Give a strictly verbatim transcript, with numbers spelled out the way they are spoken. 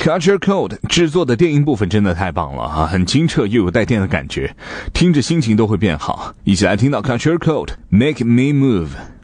Culture Code 制作的电音部分真的太棒了啊，很清澈又有带电的感觉，听着心情都会变好。一起来听到 Culture Code Make Me Move。